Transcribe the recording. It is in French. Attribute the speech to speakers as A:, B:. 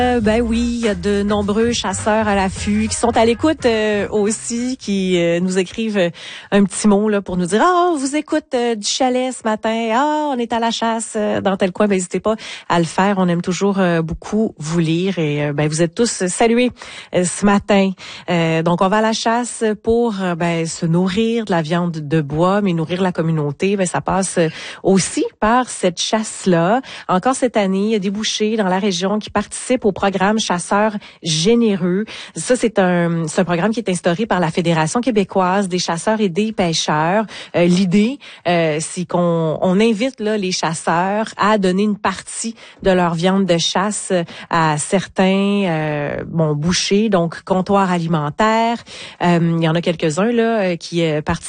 A: Ben oui, il y a de nombreux chasseurs à l'affût qui sont à l'écoute aussi, qui nous écrivent un petit mot là pour nous dire on vous écoute du chalet ce matin, on est à la chasse dans tel coin. Ben n'hésitez pas à le faire, on aime toujours beaucoup vous lire et ben vous êtes tous salués ce matin. Donc on va à la chasse pour se nourrir de la viande de bois, mais nourrir la communauté, ben ça passe aussi par cette chasse-là. Encore cette année, il y a des bouchers dans la région qui participent au programme Chasseurs généreux. Ça, c'est un programme qui est instauré par la Fédération québécoise des chasseurs et des pêcheurs. L'idée, c'est qu'on invite là les chasseurs à donner une partie de leur viande de chasse à certains bouchers, donc comptoirs alimentaires. Il y en a quelques-uns là qui participent